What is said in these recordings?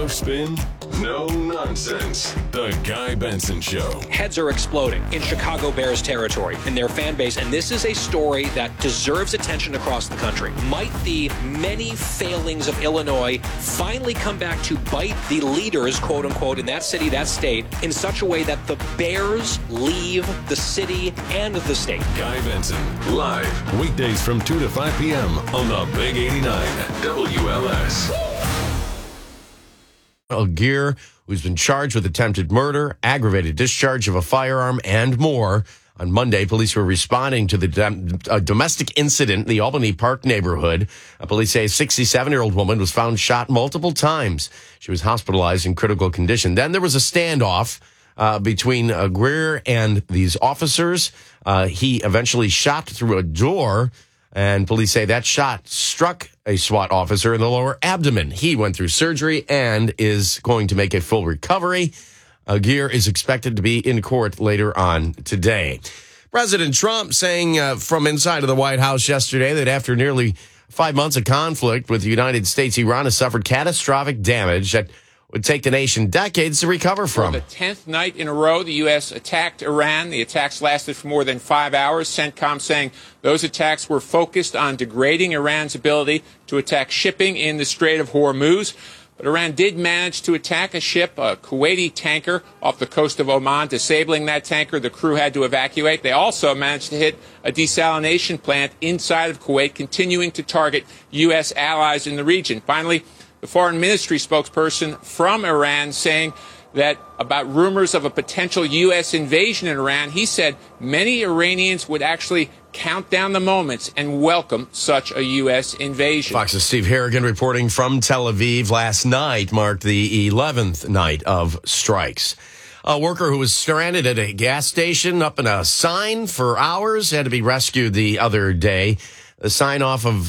No spin, no nonsense. The Guy Benson Show. Heads are exploding in Chicago Bears territory in their fan base, and this is a story that deserves attention across the country. Might the many failings of Illinois finally come back to bite the leaders, quote unquote, in that city, that state, in such a way that the Bears leave the city and the state? Guy Benson, live, weekdays from 2 to 5 p.m. on the Big 89 WLS. Gear, who's been charged with attempted murder, aggravated discharge of a firearm, and more. On Monday, police were responding to the domestic incident in the Albany Park neighborhood. Police say a 67-year-old woman was found shot multiple times. She was hospitalized in critical condition. Then there was a standoff between Greer and these officers. He eventually shot through a door, and police say that shot struck a SWAT officer in the lower abdomen. He went through surgery and is going to make a full recovery. Gear is expected to be in court later on today. President Trump saying from inside of the White House yesterday that after nearly 5 months of conflict with the United States, Iran has suffered catastrophic damage that would take the nation decades to recover from. For the 10th night in a row, the U.S. attacked Iran. The attacks lasted for more than 5 hours. CENTCOM saying those attacks were focused on degrading Iran's ability to attack shipping in the Strait of Hormuz. But Iran did manage to attack a ship, a Kuwaiti tanker, off the coast of Oman, disabling that tanker. The crew had to evacuate. They also managed to hit a desalination plant inside of Kuwait, continuing to target U.S. allies in the region. Finally, the foreign ministry spokesperson from Iran saying that about rumors of a potential U.S. invasion in Iran, he said many Iranians would actually count down the moments and welcome such a U.S. invasion. Fox's Steve Harrigan reporting from Tel Aviv. Last night marked the 11th night of strikes. A worker who was stranded at a gas station up in a sign for hours had to be rescued the other day. The sign off of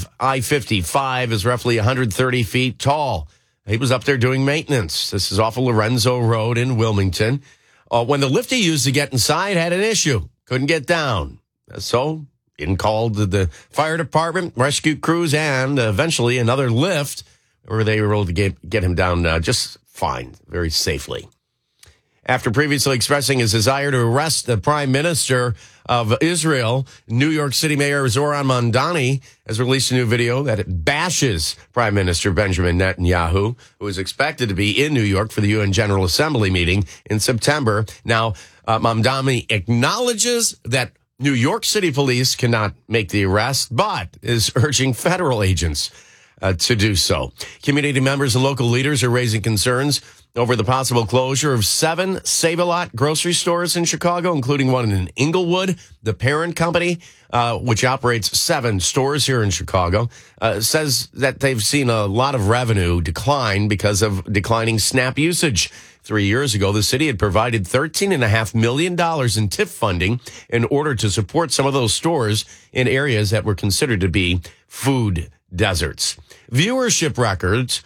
I-55 is roughly 130 feet tall. He was up there doing maintenance. This is off of Lorenzo Road in Wilmington. When the lift he used to get inside had an issue, couldn't get down. So in called the fire department, rescue crews, and eventually another lift where they were able to get him down just fine, very safely. After previously expressing his desire to arrest the prime minister of Israel, New York City Mayor Zoran Mamdani has released a new video that it bashes Prime Minister Benjamin Netanyahu, who is expected to be in New York for the UN General Assembly meeting in September. Now, Mamdani acknowledges that New York City police cannot make the arrest, but is urging federal agents to do so. Community members and local leaders are raising concerns over the possible closure of 7 Save-A-Lot grocery stores in Chicago, including one in Inglewood. The parent company, which operates 7 stores here in Chicago, says that they've seen a lot of revenue decline because of declining SNAP usage. 3 years ago, the city had provided $13.5 million in TIF funding in order to support some of those stores in areas that were considered to be food deserts. Viewership records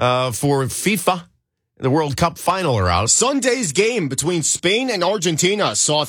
for FIFA, the World Cup final, are out. Sunday's game between Spain and Argentina saw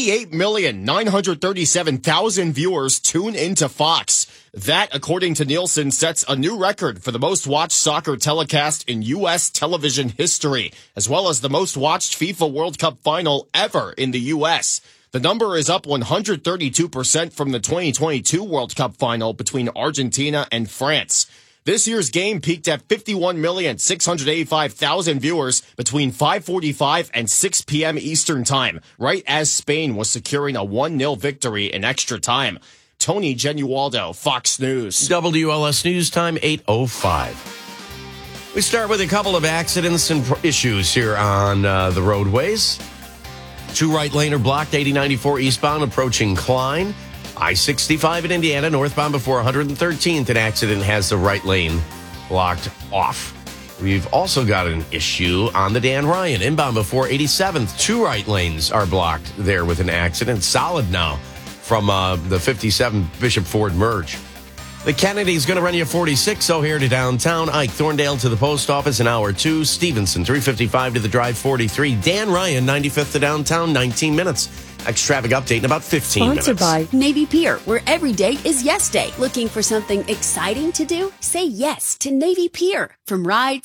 38,937,000 viewers tune into Fox. That, according to Nielsen, sets a new record for the most watched soccer telecast in U.S. television history, as well as the most watched FIFA World Cup final ever in the U.S. The number is up 132% from the 2022 World Cup final between Argentina and France. This year's game peaked at 51,685,000 viewers between 5:45 and 6 p.m. Eastern Time, right as Spain was securing a 1-0 victory in extra time. Tony Genualdo, Fox News. WLS News Time, 8:05. We start with a couple of accidents and issues here on the roadways. 2 right lane are blocked, 8094 eastbound approaching Klein. I-65 in Indiana, northbound before 113th. An accident has the right lane blocked off. We've also got an issue on the Dan Ryan, inbound before 87th. 2 right lanes are blocked there with an accident. Solid now from the 57 Bishop Ford merge. The Kennedy's going to run you 46, O'Hare to downtown. Ike Thorndale to the post office, an hour 2. Stevenson, 355 to the drive, 43. Dan Ryan, 95th to downtown, 19 minutes. Next traffic update in about 15 minutes. Sponsored by Navy Pier, where every day is yes day. Looking for something exciting to do? Say yes to Navy Pier. From rides